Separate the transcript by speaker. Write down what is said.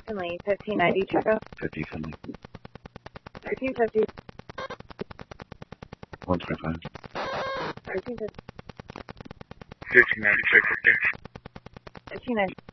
Speaker 1: Finley, 1590 checkup.
Speaker 2: 50 Finley.
Speaker 1: 1350.
Speaker 2: 125.
Speaker 1: 1350.
Speaker 3: 1390 check.
Speaker 1: 1390.